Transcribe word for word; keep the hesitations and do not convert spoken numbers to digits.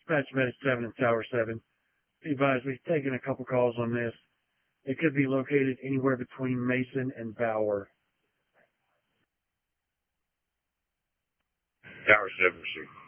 Dispatch Medic seven and Tower seven. Be advised, we've taken a couple calls on this. It could be located anywhere between Mason and Bower. Tower seven, sir.